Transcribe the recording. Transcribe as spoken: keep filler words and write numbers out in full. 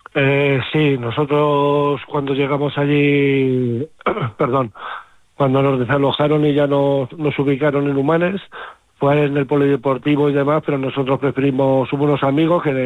Eh, sí, nosotros cuando llegamos allí, perdón, cuando nos desalojaron y ya nos, nos ubicaron en Humanes, fue en el polideportivo y demás, pero nosotros preferimos, hubo unos amigos que